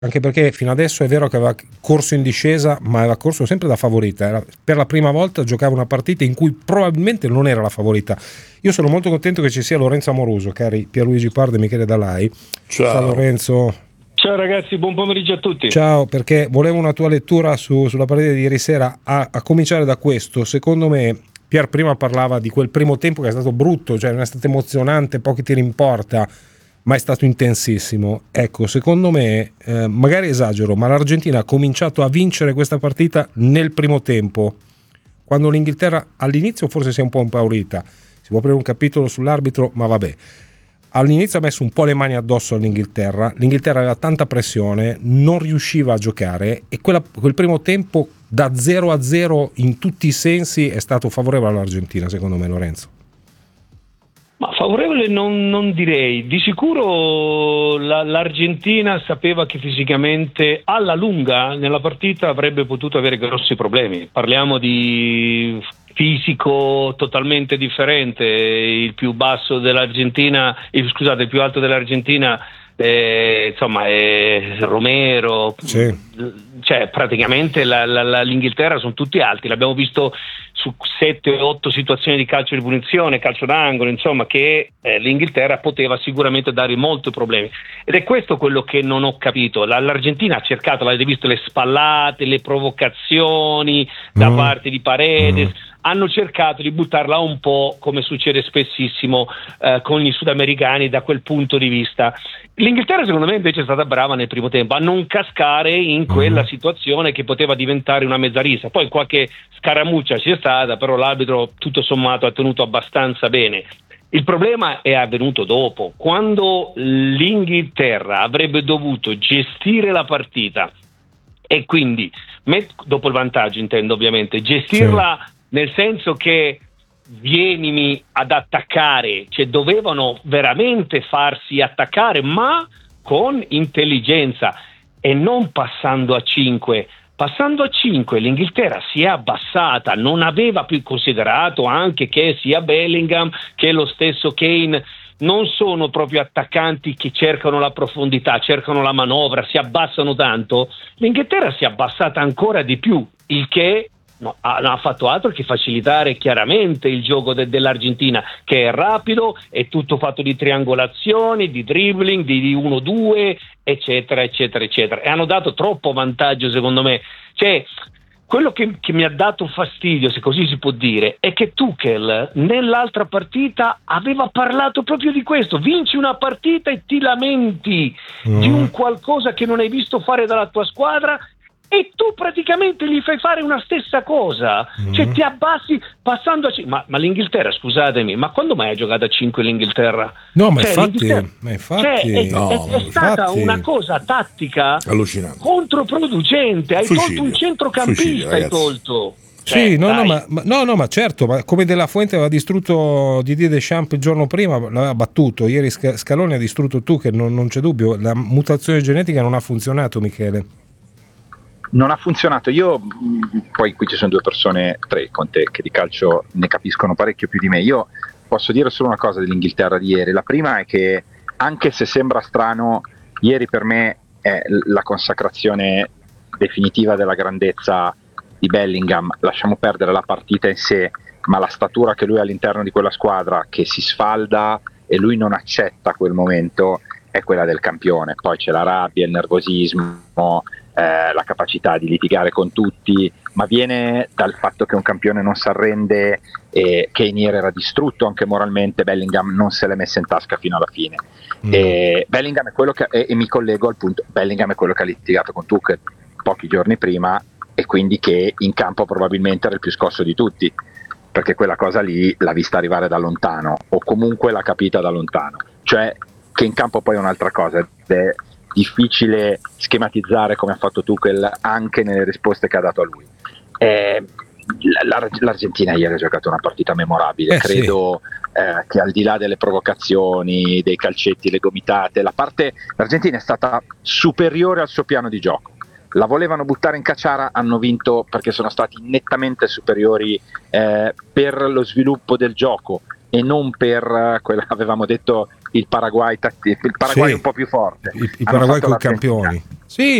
Anche perché fino adesso è vero che aveva corso in discesa, ma aveva corso sempre da favorita. Per la prima volta giocava una partita in cui probabilmente non era la favorita. Io sono molto contento che ci sia Lorenzo Amoruso, cari Pierluigi Pardo e Michele Dalai. Ciao Lorenzo. Ciao ragazzi, buon pomeriggio a tutti. Ciao, perché volevo una tua lettura sulla partita di ieri sera, a cominciare da questo. Secondo me Pier prima parlava di quel primo tempo che è stato brutto, cioè non è stato emozionante, pochi tiri in porta, ma è stato intensissimo. Ecco, secondo me, magari esagero, ma l'Argentina ha cominciato a vincere questa partita nel primo tempo, quando l'Inghilterra all'inizio forse si è un po' impaurita. Si può aprire un capitolo sull'arbitro, ma vabbè. All'inizio ha messo un po' le mani addosso all'Inghilterra. L'Inghilterra aveva tanta pressione, non riusciva a giocare, e quel primo tempo da 0-0 in tutti i sensi è stato favorevole all'Argentina, secondo me, Lorenzo. Ma favorevole non direi. Di sicuro l'Argentina sapeva che fisicamente alla lunga nella partita avrebbe potuto avere grossi problemi. Parliamo di fisico totalmente differente. Il più basso dell'Argentina, il più alto dell'Argentina, insomma, è Romero. Sì. Cioè praticamente l'Inghilterra sono tutti alti, l'abbiamo visto su 7 o 8 situazioni di calcio di punizione, calcio d'angolo, insomma, che l'Inghilterra poteva sicuramente dare molti problemi, ed è questo quello che non ho capito. L'Argentina ha cercato, l'avete visto, le spallate, le provocazioni da parte di Paredes, hanno cercato di buttarla un po', come succede spessissimo con gli sudamericani da quel punto di vista. L'Inghilterra secondo me invece è stata brava nel primo tempo a non cascare in quella situazione che poteva diventare una mezzarisa. Poi qualche scaramuccia c'è stata, però l'arbitro tutto sommato ha tenuto abbastanza bene. Il problema è avvenuto dopo, quando l'Inghilterra avrebbe dovuto gestire la partita e quindi, dopo il vantaggio intendo ovviamente, gestirla nel senso che vienimi ad attaccare, cioè dovevano veramente farsi attaccare, ma con intelligenza e non passando a 5. Passando a 5 l'Inghilterra si è abbassata, non aveva più considerato anche che sia Bellingham che lo stesso Kane non sono proprio attaccanti che cercano la profondità, cercano la manovra, si abbassano tanto. L'Inghilterra si è abbassata ancora di più, il che non ha fatto altro che facilitare chiaramente il gioco dell'Argentina, che è rapido, è tutto fatto di triangolazioni, di dribbling, di 1-2, eccetera, eccetera, eccetera. E hanno dato troppo vantaggio, secondo me. Cioè, quello che mi ha dato fastidio, se così si può dire, è che Tuchel nell'altra partita aveva parlato proprio di questo. Vinci una partita e ti lamenti di un qualcosa che non hai visto fare dalla tua squadra, e tu praticamente gli fai fare una stessa cosa, cioè ti abbassi passando a 5. Ma l'Inghilterra, scusatemi, ma quando mai ha giocato a 5 l'Inghilterra? No, ma infatti è stata una cosa tattica allucinante, controproducente. Hai tolto un centrocampista, hai tolto. Sì, ma certo, ma come De La Fuente aveva distrutto Didier Deschamps il giorno prima, l'aveva battuto. Ieri Scaloni ha distrutto Tuchel, non c'è dubbio. La mutazione genetica non ha funzionato, Michele. Non ha funzionato. Io poi qui ci sono due persone, tre con te, che di calcio ne capiscono parecchio più di me. Io posso dire solo una cosa dell'Inghilterra di ieri. La prima è che, anche se sembra strano, ieri per me è la consacrazione definitiva della grandezza di Bellingham. Lasciamo perdere la partita in sé, ma la statura che lui ha all'interno di quella squadra, che si sfalda e lui non accetta quel momento, è quella del campione. Poi c'è la rabbia, il nervosismo, la capacità di litigare con tutti, ma viene dal fatto che un campione non si arrende, e che ieri era distrutto anche moralmente. Bellingham non se l'è messa in tasca fino alla fine. Bellingham è quello che, e mi collego al punto, Bellingham è quello che ha litigato con Tuchel pochi giorni prima, e quindi che in campo probabilmente era il più scosso di tutti, perché quella cosa lì l'ha vista arrivare da lontano, o comunque l'ha capita da lontano. Cioè, che in campo poi è un'altra cosa, ed è difficile schematizzare come ha fatto Tuchel anche nelle risposte che ha dato a lui. L'Argentina ieri ha giocato una partita memorabile, credo che al di là delle provocazioni, dei calcetti, le gomitate, l'Argentina è stata superiore al suo piano di gioco. La volevano buttare in cacciara, hanno vinto perché sono stati nettamente superiori per lo sviluppo del gioco, e non per quello che avevamo detto il Paraguay sì, un po' più forte. i Paraguay con i campioni. Sì,